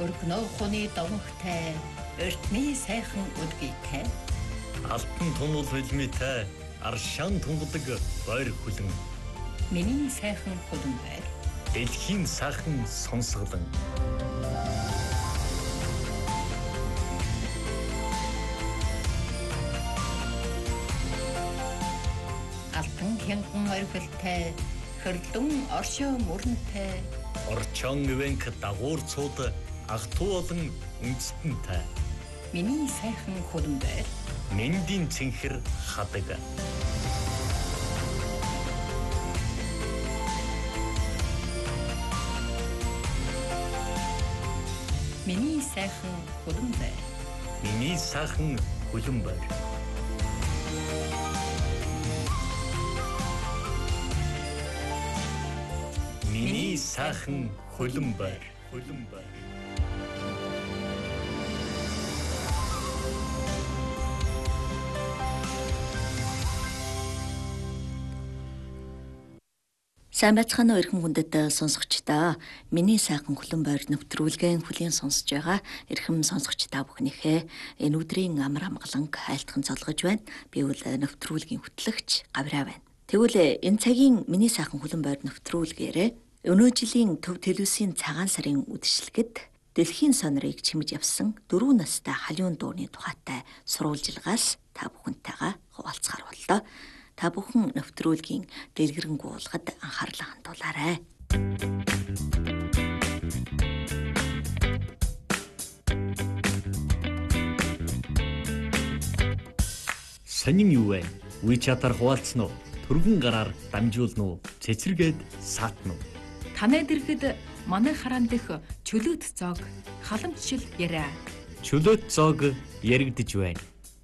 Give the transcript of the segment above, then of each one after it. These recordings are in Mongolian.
Өргөнөө хуны домогтой, өртний сайхан өдгийтэй. Алтан тунул хөлмитэй, аршаан тунгадаг бойр хүлэн. Миний сайхан хөлн байр. Дэлхийн сайхан сонсголон. Алтан хянган орхилтай, хөрлөн оршоо мөрөнтэй. Орчон ивэнк дагуурцууд ах トゥ болон үндэстэнтэй. Миний сайхан хөлн байр. Мэндийн цэнхэр хадаг. Миний сайхан хөлн байр. Миний сайхан хөлн байр. Миний сайхан хөлн байр. Хөлн байр. Сайн байцгаана уу эрхэм хүндэт сонсогчдаа. Миний сайхан хөлн байр нэвтрүүлгийн хүлээн сонсож байгаа эрхэм сонсогч та бүхнийхээ энэ өдрийн амар амгаланг айлтхан цолгож байна. Би бол нэвтрүүлгийн хөтлөгч Гавраа байна. Тэгвэл энэ цагийн миний сайхан хөлн байр нэвтрүүлгээрээ өнөө жилийн төв телевизийн цагаан сарын үдшилгэд дэлхийн сонирыг чимж явсан 4 настай халиун дууны тухайтай сурвалжилгаас та бүхэнтэйгээ хуваалцахаар боллоо. Та бүхэн нэвтрүүлгийн дэлгэрэн гуулгад анхаарлаа хандуулаарай. Сонин юу вэ? WeChat-аар хуваалцсан уу? Төргөн гараар дамжуулна уу? Цэцэргээд саатна уу? Танайд ирэхэд манай хараан дэх чөлөөт зоог халамжшил яриа. Чөлөөт зоог яригдж байна.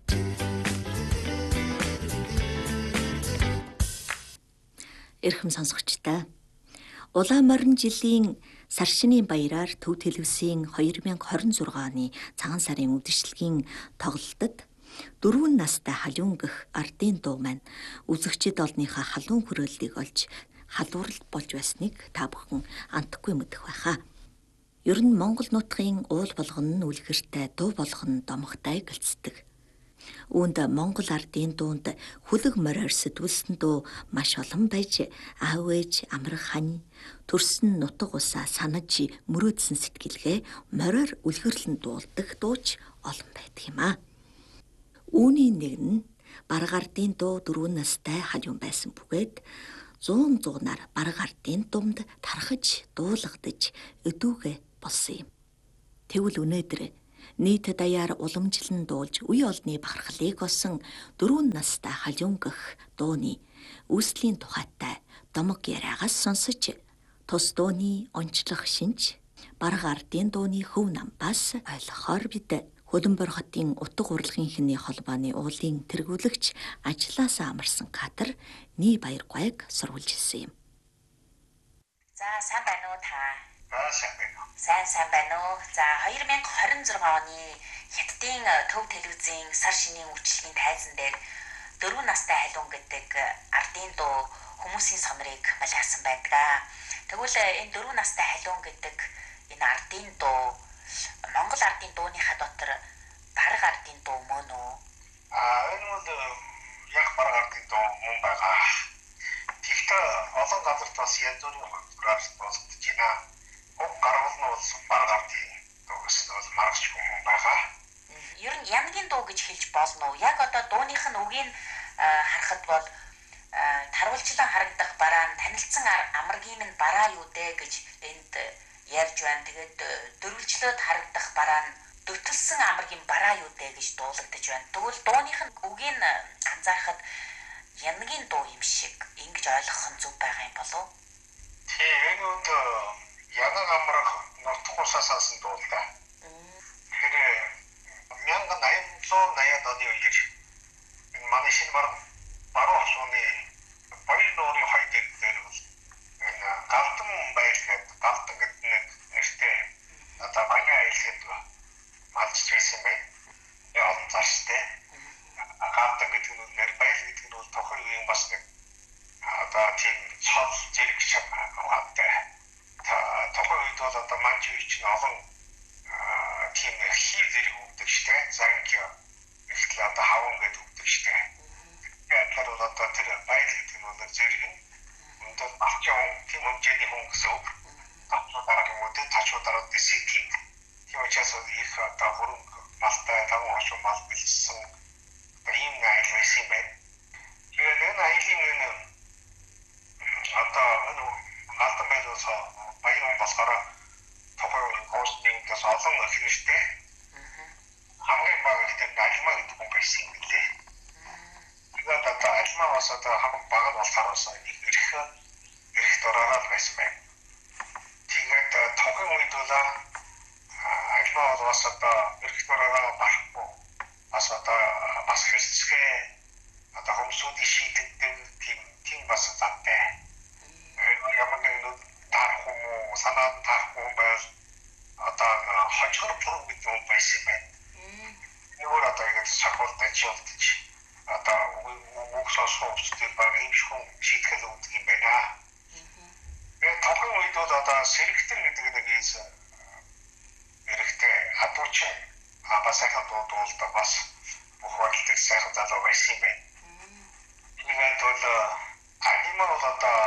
Эрхэм сонсогчдаа. Улаан морин жилийн сар шинийн баяраар төв телевизийн 2026 оны цагаан сарын үдшилгийн тоглолтод 4 настай халиун гэх ардын дуу маань үзэгчид олныхаа халуун хүрээллийг олж халууралт болж байсныг та бүхэн антгүй мэдэх байхаа. Ер нь Монгол нутгийн уул болгон нь үлгэртэй, дуу болгон домогтой гэлцдэг. Үүнд Монгол ардын дуунд хүлэг мороор сэтгүүлсэн дуу маш олон байж аав ээж амрах хань төрсөн нутаг усаа санаж мөрөөдсөн сэтгэлгээ мороор үлгэрлэн дуулдаг дууч олон байдаг юм аа. Үүний нэг нь бараг ардын дуу 4 настай халиун байсан бөгөөд 100-100-аар бараг ардын думд тархаж дуулгадж өдүүгээ болсон юм. Тэгвэл өнөөдөр нийт даяар уламжлан дуулж үе олны бахархлыг олсон 4 настай халиун гэх дууны үүслийн тухайтай домог яриагаас сонсож тус дууны онцлог шинж бараг ардын дууны хөв намбаас ойлгохоор бид Хөлбөмбөр хотын утга урлагийн хиний холбооны уулын тэргүүлэгч ажлаасаа амарсан Катар Ний баяр гуайг сурвалжилсан юм. За сайн байна уу та? Сайн байна уу? Сайн байна уу? За 2026 оны Хятадын төв телевизийн сар шинийн үйлчлэгийн тайзан дээр 4 настай халиун гэдэг ардын дуу хүмүүсийн сонирыг малгасан байдаг. Тэгвэл энэ 4 настай халиун гэдэг энэ ардын дуу Монгол ардын дууныхаа дотор бараг ардын дуу мөн үү? Энэ бол яг бараг ардын дуу мөн байгаа. Тэгтээ олон газарт бас янз бүрийн хөлбөрөөр сонсогдож байна. Уг гаргал нь бол бараг ардын дуугаас бол маргач мөн байгаа. Ер нь янгийн дуу гэж хэлж болно уу? Яг одоо дууных нь үгийг харахад бол тарвалжлан харагдах бараа нь танилцсан амаргийн минь бараа юу дээ гэж энд ярьж байна. Тэгээд дөрвөлжлөөд харагдах бараа нь дөтөлсөн амаргийн бараа юу дээ гэж дуулагдаж байна. Тэгвэл дууных нь үгийг анзаарахад янгийн дуу юм шиг ингэж ойлгох нь зөв байгаа юм болов уу? Энэ үед янаг амрах нутг усаа сансан дуу л да. Тэгэхээр 1880 оны үеэр энэ манай шинэ баруун хосууны баяр нуурын хой дээр бол энэ галдан баяр гэдэг галдан гэдэг нэртэй одоо баяр айлхэд малж ирсэн байна. Олон цааштай галдан гэдэг нь нэр баяр гэдэг нь бол тохир юм бас нэг одоо тийм цол зэрэг шавхаатай. Тохир үед бол одоо манж үеч нь олон тийм хий зэрэг өгдөг штэ. Занги ихтэл одоо хаван гэдэг өгдөг штэ. Тэгэхээр бол одоо тэр баял гэдэг нь бол зэрэг нь өндөр авчаа тийм хэмжээний хүн гэсэн үг. Тачуудараа мөдө тачуудараа дэсик. Тийм учраас их одоо хөрөнгө малтай таван хошуу мал бэлсэн ийм айл байсан юм байна. Тэгээд энэ айлын одоо галдан байлаас баян болохоор тохиол хостингээс олон нөхөштэй хамгийн бага гэдэг альма гэдэг хүн байсан юм билээ. Тэгээд одоо альмаас одоо хамгийн бага нь болохоор нэг эрх дураараа байсан байна. Тэгээд тохиол үед бол альмаас одоо эрх дураараа барахгүй бас одоо бас хэрцгээ одоо хүмүүсийн шийдэгдэн тийм бас заттай. Ямар нэгэн тарах уу санаад тарах уу байл одоо хожгор пүрэг гэдэг юм байсан байна. Нөгөө одоо ингэж сахалтай чивдэж одоо угсаас хөвчтэй баг юм шиг шийтгэл өгдөг юм байна. Тэгээд тохиол үед бол одоо сэрэгтэр гэдэг нэг ийс эрэхтэй хадуучин бас сайхан дуудуулдаг бас бүх бодлыг сайхан залуу байсан юм байна. Тэгээд бол анимаа бол одоо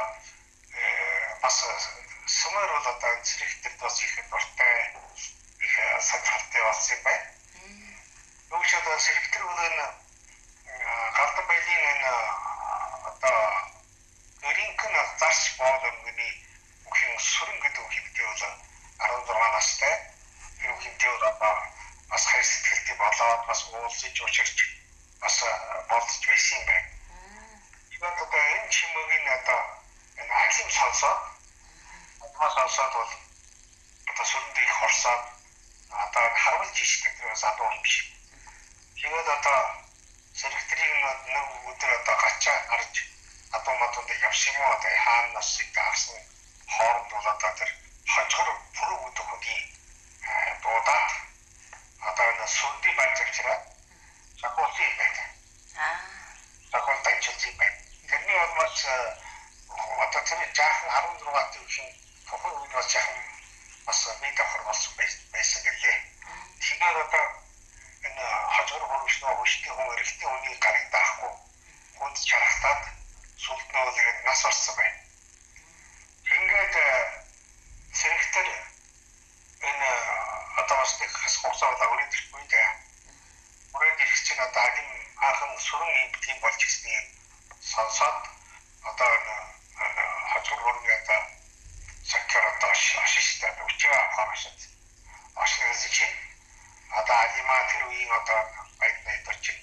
бас сумаар бол одоо зэрэгтэй бас их дуртай их сатартай болсон юм байна. Өөрөөр одоо зэрэгтэр бол энэ галдан баялын энэ одоо гэринхэн зарч бооломгны бүхэн сүрэн гэдэг үгтэй бол 16 настай юм хинтэй бол бас хайр сэтгэлтэй болоод бас уулзаж учирч бас болцож байсан юм байна. Тэгээд одоо энэ чимээгийн одоо энэ алим сонсоод бол одоо сүрэндээ их хорсоод одоо харуулж ишдэг задуу юм биш. Тэгээд одоо зэрэгтрийн нэг өдөр одоо гачаа гарч одоо матунд явсан юм одоо хаанаас игдсэн хооронд бол одоо тэр хожгор пүрэг өдөр хөдий дуудаад одоо энэ сүрдий байцаагчраа сакуулсан юм байна. Сакуул тайчилсан юм байна. Тэрний улмаас одоо тэр жаахан 16 төвшин тохиол үед бас жаахан бас мэдээ хорволсон байсан гэлээ. Тэгэхээр одоо энэ хожгор хөрвөшнөө хөштэй хүн эрэгтэй хүний гарыг даахгүй хүнд чарахтаад сүлднөө тэгээд нас орсон байна. Ингээд зэрэгтэр энэ одоо бас нэг хасгуусаа өрөөдөхгүй дээ. Өрөөдөх чинь одоо адим анхан сүрэн юм тийм болж ирснийг сонсоод одоо хожгор хөрвөний саккар одоо ашигтай өчөө авахшаа. Ашигтай чинь одоо алима тэр үеийн одоо баяд найдвар чинь